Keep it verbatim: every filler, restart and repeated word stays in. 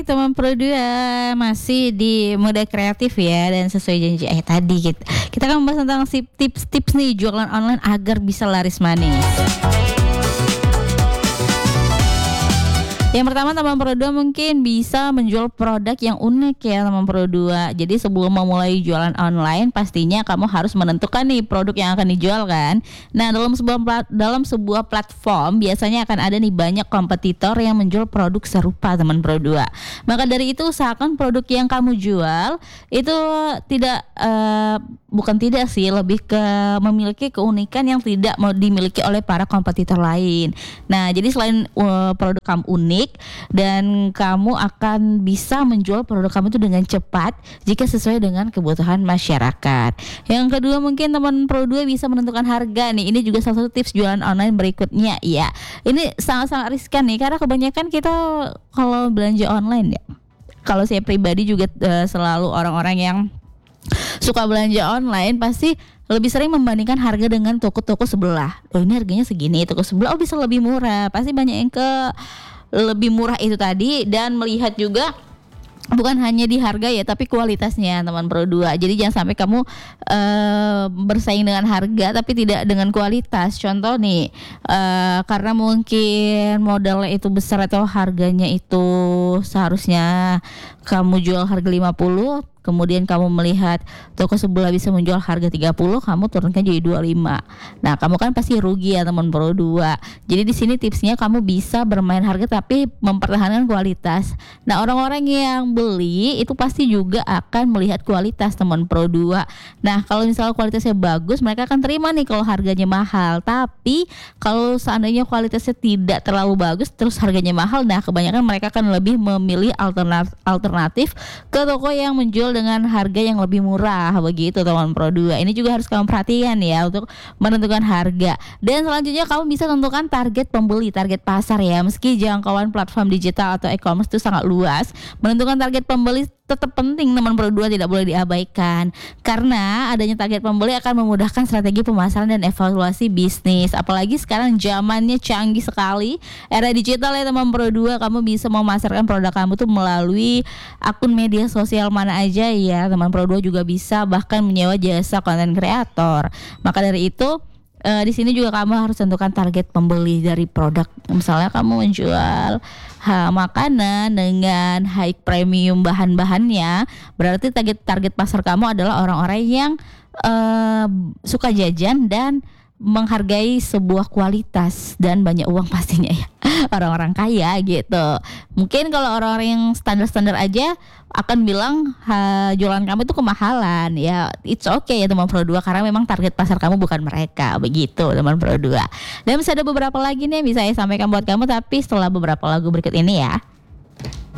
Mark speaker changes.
Speaker 1: baik teman Pro dua, masih di mode kreatif ya, dan sesuai janji eh tadi kita, kita akan membahas tentang tips-tips nih jualan online agar bisa laris manis. Yang pertama teman Pro dua mungkin bisa menjual produk yang unik ya teman Pro dua. Jadi sebelum memulai jualan online pastinya kamu harus menentukan nih produk yang akan dijual kan. Nah dalam sebuah plat- dalam sebuah platform biasanya akan ada nih banyak kompetitor yang menjual produk serupa teman Pro dua. Maka dari itu usahakan produk yang kamu jual itu tidak uh, bukan tidak sih lebih ke memiliki keunikan yang tidak mau dimiliki oleh para kompetitor lain. Nah jadi selain uh, produk kamu unik dan kamu akan bisa menjual produk kamu itu dengan cepat jika sesuai dengan kebutuhan masyarakat. Yang kedua mungkin teman Pro dua bisa menentukan harga nih. Ini juga salah satu tips jualan online berikutnya ya. Ini sangat-sangat riskan nih karena kebanyakan kita kalau belanja online ya. Kalau saya pribadi juga uh, selalu orang-orang yang suka belanja online pasti lebih sering membandingkan harga dengan toko-toko sebelah. Oh ini harganya segini, toko sebelah oh bisa lebih murah. Pasti banyak yang ke lebih murah itu tadi, dan melihat juga bukan hanya di harga ya tapi kualitasnya teman Pro dua. Jadi jangan sampai kamu uh, bersaing dengan harga tapi tidak dengan kualitas. Contoh nih uh, karena mungkin modalnya itu besar atau harganya itu seharusnya kamu jual harga lima puluh, kemudian kamu melihat toko sebelah bisa menjual harga tiga puluh, kamu turunkan jadi dua puluh lima. Nah, kamu kan pasti rugi ya teman Pro dua. Jadi di sini tipsnya kamu bisa bermain harga tapi mempertahankan kualitas. Nah, orang-orang yang beli itu pasti juga akan melihat kualitas teman Pro dua. Nah, kalau misalnya kualitasnya bagus, mereka akan terima nih kalau harganya mahal. Tapi kalau seandainya kualitasnya tidak terlalu bagus terus harganya mahal, nah kebanyakan mereka akan lebih memilih alternatif alternatif ke toko yang menjual dengan harga yang lebih murah begitu teman Pro dua. Ini juga harus kamu perhatikan ya untuk menentukan harga. Dan selanjutnya kamu bisa tentukan target pembeli, target pasar ya. Meski jangkauan platform digital atau e-commerce itu sangat luas, menentukan target pembeli tetap penting teman Pro dua, tidak boleh diabaikan. Karena adanya target pembeli akan memudahkan strategi pemasaran dan evaluasi bisnis. Apalagi sekarang zamannya canggih sekali, era digital ya teman Pro dua. Kamu bisa memasarkan produk kamu tuh melalui akun media sosial mana aja ya teman Pro dua juga bisa, bahkan menyewa jasa konten kreator. Maka dari itu Uh, di sini juga kamu harus tentukan target pembeli dari produk. Misalnya kamu menjual ha, makanan dengan high premium bahan-bahannya, berarti target target pasar kamu adalah orang-orang yang uh, suka jajan dan menghargai sebuah kualitas dan banyak uang pastinya ya. Orang-orang kaya gitu. Mungkin kalau orang-orang yang standar-standar aja akan bilang ha, jualan kamu itu kemahalan ya. It's okay ya teman Pro dua, karena memang target pasar kamu bukan mereka begitu teman Pro dua. Dan masih ada beberapa lagi nih yang bisa saya sampaikan buat kamu, tapi setelah beberapa lagu berikut ini ya.